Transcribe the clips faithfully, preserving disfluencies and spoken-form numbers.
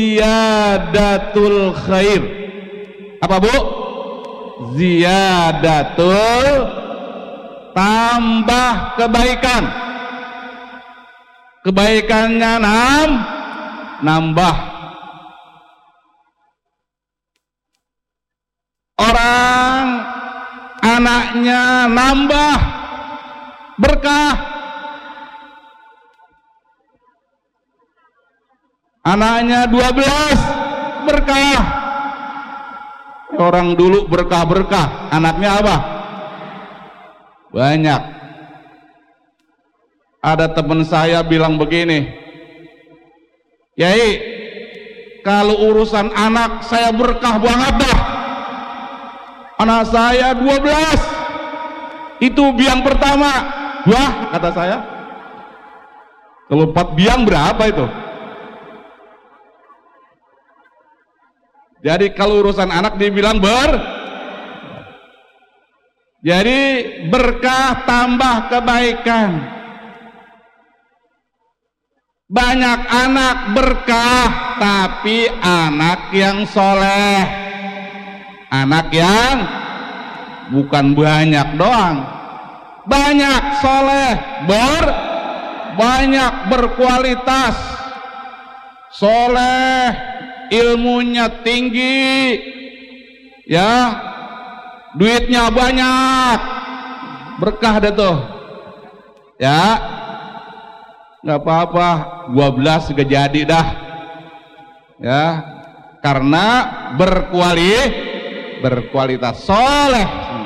ziyadatul khair. Apa Bu? Ziyadatul, tambah kebaikan. Kebaikannya nam, nambah. Orang anaknya nambah berkah. Anaknya dua belas berkah. Orang dulu berkah-berkah, anaknya apa? Banyak. Ada teman saya bilang begini, Yai, kalau urusan anak saya berkah banget dah. Anak saya dua belas, itu biang pertama. Wah, kata saya, kalau empat biang berapa itu? Jadi kalau urusan anak dibilang ber, jadi berkah tambah kebaikan. Banyak anak berkah, tapi anak yang soleh, anak yang bukan banyak doang, banyak soleh, ber, banyak berkualitas, soleh, ilmunya tinggi, ya, duitnya banyak, berkah deh tuh, ya, nggak apa-apa, dua belas juga jadi dah, ya, karena berkuali, berkualitas, soleh.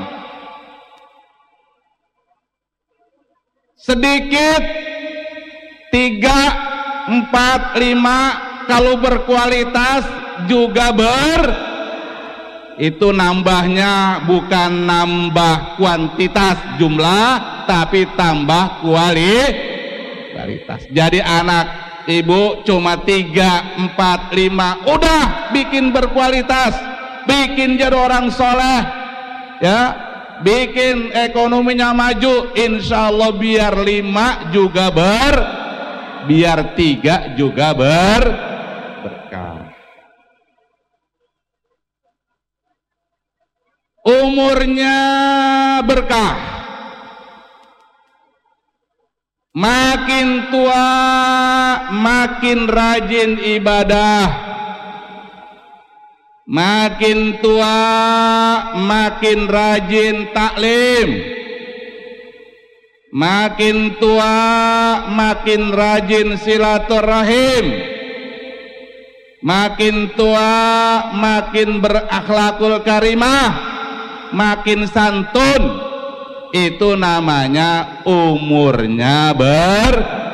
Sedikit, tiga, empat, lima. Kalau berkualitas juga ber, itu nambahnya bukan nambah kuantitas jumlah, tapi tambah kuali, kualitas. Jadi anak ibu cuma tiga, empat, lima, udah bikin berkualitas, bikin jadi orang soleh, ya, bikin ekonominya maju. Insya Allah biar lima juga ber, biar tiga juga ber. Umurnya berkah, makin tua makin rajin ibadah, makin tua makin rajin taklim, makin tua makin rajin silaturahim, makin tua makin berakhlakul karimah, makin santun. Itu namanya umurnya ber